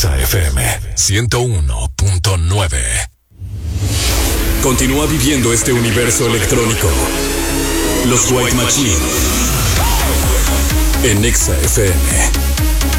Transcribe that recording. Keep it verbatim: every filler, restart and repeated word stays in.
Exa F M ciento uno punto nueve. Continúa viviendo este universo electrónico. Los White Machine en Exa F M.